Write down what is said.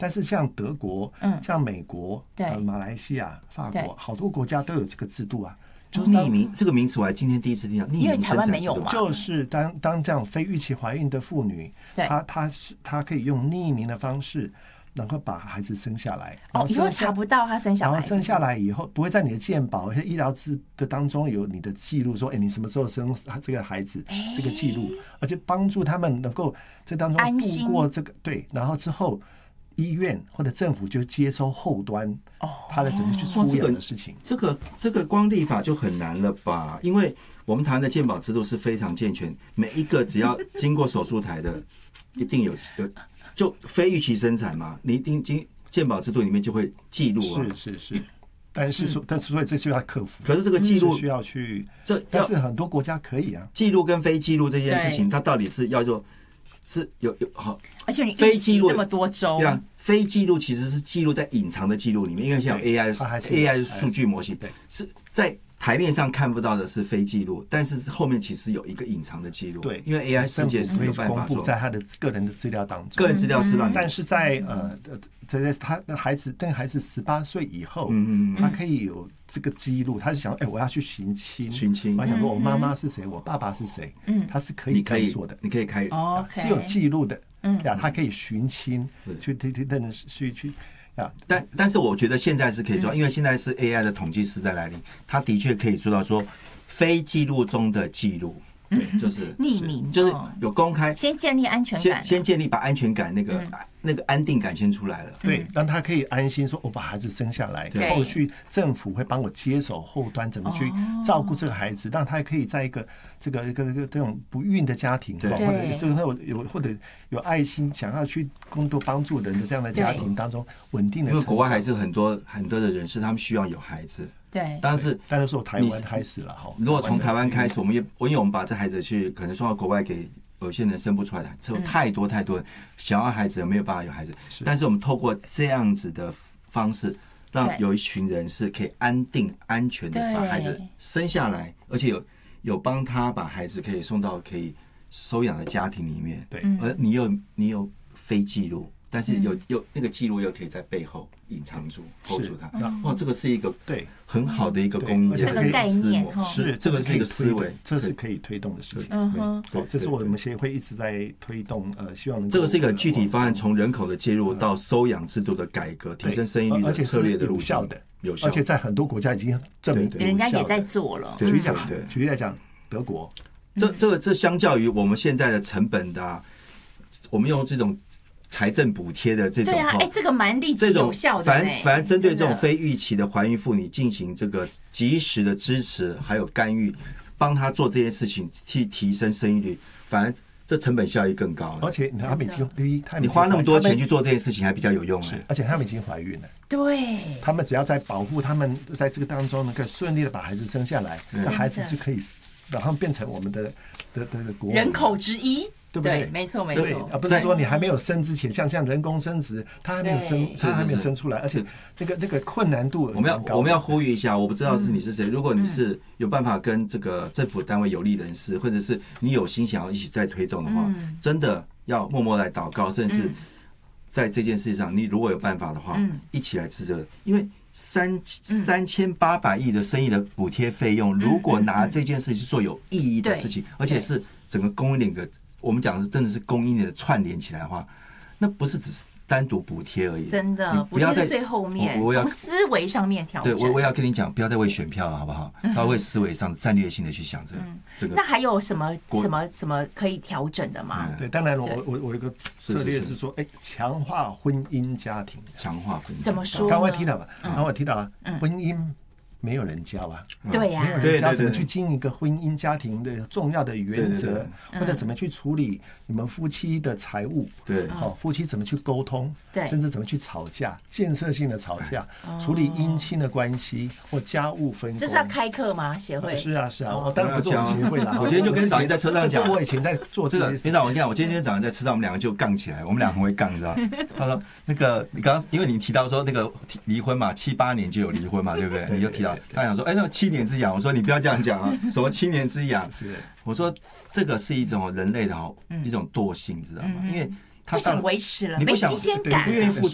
但是像德国、像美国、马来西亚、法国，好多国家都有这个制度啊。 就是匿名这个名词，我还今天第一次听到。 因为台湾没有嘛， 就是当这样非预期怀孕的妇女，她可以用匿名的方式，能够把孩子生下来。 以后查不到她生小孩， 然后生下来以后，不会在你的健保、医疗资的当中有你的记录，说，你什么时候生这个孩子，这个记录，而且帮助他们能够这当中度过这个对，然后之后。医院或者政府就接收后端他的整个去出养的事情。 这个光立法就很难了吧？因为我们台湾的健保制度是非常健全，每一个只要经过手术台的，一定有就非预期生产嘛，你一定健保制度里面就会记录啊。 是。但是所以这需要克服。 可是这个记录需要去但是很多国家可以啊。 记录跟非记录这件事情，它到底是要做？是有好， 而且你预期这么多周， 对啊，非记录其实是记录在隐藏的记录里面，因为像 AI 的数据模型，是在台面上看不到的是非记录，但是后面其实有一个隐藏的记录。对，因为 AI 世界是有办法公布在他的个人的资料当中， 个人资料是让你， 但是在他的孩子18岁以后，他可以有这个记录，他是想，我要去寻亲，我想说我妈妈是谁，我爸爸是谁，他是可以这样做的， 你可以开， 是有记录的，他可以寻亲，去。 但是我觉得现在是可以做，因为现在是 AI 的统计时代来临，它的确可以做到说非记录中的记录，对，就是匿名， 就是有公开， 先建立安全感， 先建立把安全感那个安定感先出来了， 对，让他可以安心说，我把孩子生下来，后续政府会帮我接手后端怎么去照顾这个孩子，让他可以在一个这种不孕的家庭，或者有爱心想要去更多帮助人的这样的家庭当中稳定的。 因为国外还是很多的人士，他们需要有孩子。 对， 但是说台湾开始了哈。 如果从台湾开始，因为我们把这孩子可能送到国外给有些人生不出来的，有太多人想要孩子没有办法有孩子，但是我们透过这样子的方式，让有一群人是可以安定安全的把孩子生下来，而且有帮他把孩子可以送到可以收养的家庭里面。 对， 而你有非记录。但是有那个记录又可以在背后隐藏住 hold 住它，哇，这个是一个很好的一个公益这个概念， 是这个是一个思维， 这是可以推动的事情。对，这是我们协会一直在推动，希望能这个是一个具体方案，从人口的介入到收养制度的改革，提升生育率的策略的路线， 有效，而且在很多国家已经证明人家也在做了。 举例来讲，德国， 这相较于我们现在的成本的，我们用这种财政补贴的这种， 对啊，这个蛮立即有效的。 反而针对这种非预期的怀孕妇女进行这个及时的支持，还有干预，帮她做这些事情，去提升生育率，反而这成本效益更高。 而且他们已经你花那么多钱去做这件事情，还比较有用。 而且他们已经怀孕了， 对， 他们只要在保护他们在这个当中能够顺利的把孩子生下来，那孩子就可以然后变成我们的国人口之一。 对不对？ 没错。 不是说你还没有生之前，像人工生殖，他还没有生出来，而且那个困难度我们要呼吁一下，我不知道你是谁，如果你是有办法跟这个政府单位有利人士，或者是你有心想要一起在推动的话，真的要默默来祷告，甚至在这件事上，你如果有办法的话，一起来支持，因为3800亿的生育的补贴费用，如果拿这件事情做有意义的事情，而且是整个供应链我们讲的真的是供应链的串联起来的话，那不是只是单独补贴而已。 真的，补贴是最后面，从思维上面调整。 对，我也要跟你讲，不要再为选票了，好不好？稍微思维上战略性的去想这个。 那还有什么可以调整的吗？ 对，当然我有一个策略是说，强化婚姻家庭， 强化婚姻怎么说？ 刚刚提到嘛，婚姻。没有人教啊， 对呀， 没有人教怎么去经营一个婚姻家庭的重要的原则，或者怎么去处理你们夫妻的财务， 对， 夫妻怎么去沟通， 对， 甚至怎么去吵架，建设性的吵架，处理姻亲的关系或家务分工。 这是要开课吗？协会？ 是啊，我当然不是我们协会啦。 我今天就跟长英在车上讲， 我以前在做这个。 连长，我跟你讲，我今天早上在车上，我们两个就杠起来，我们俩很会杠，你知道？他说那个你刚刚因为你提到说那个离婚嘛，7、8年就有离婚嘛，对不对？你就提到。他想说，那7年之痒，我说你不要这样讲啊，什么7年之痒？是，我说这个是一种人类的一种惰性，知道吗？因为他不想维持了， 你不想没新鲜感， 不愿意付出。